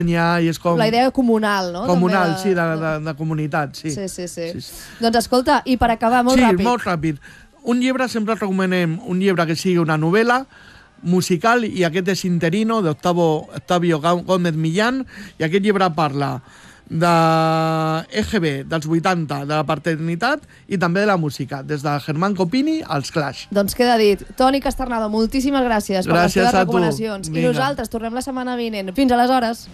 i és com... La idea comunal, no? Comunal, sí, de comunitat, sí. Sí. Doncs escolta, i per acabar, molt ràpid. Sí, molt ràpid. Un llibre, sempre recomanem un llibre que sigui una novel·la musical, i aquest és Interino, d'Octavio Gómez Millán, i aquest llibre parla de EGB, dels 80, de la paternitat i també de la música, des de Germán Copini als Clash. Doncs queda dit. Toni Casternado, moltíssimes gràcies per les teves recomanacions. I nosaltres tornem la setmana vinent. Fins aleshores.